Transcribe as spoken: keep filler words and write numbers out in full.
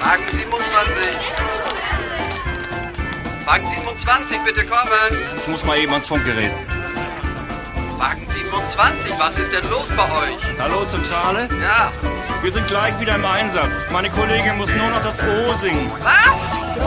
Wagen siebenundzwanzig. Wagen siebenundzwanzig, bitte kommen. Ich muss mal eben ans Funkgerät. Wagen siebenundzwanzig, was ist denn los bei euch? Hallo, Zentrale? Ja. Wir sind gleich wieder im Einsatz. Meine Kollegin muss nur noch das O singen. Was?